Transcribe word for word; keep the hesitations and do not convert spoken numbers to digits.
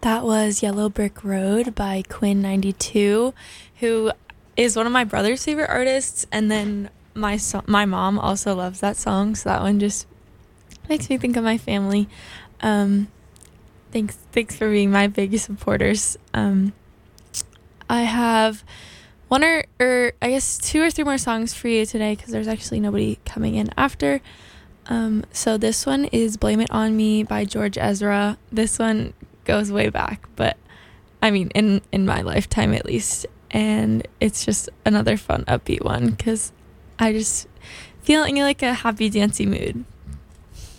That was Yellow Brick Road by Quinn ninety-two, who is one of my brother's favorite artists, and then my so- my mom also loves that song, so that one just makes me think of my family. Um, thanks thanks for being my biggest supporters. Um, I have one or, or I guess two or three more songs for you today because there's actually nobody coming in after. Um, so this one is Blame It On Me by George Ezra. This one goes way back, but I mean in in my lifetime at least, and it's just another fun upbeat one because I just feel in like a happy dancey mood.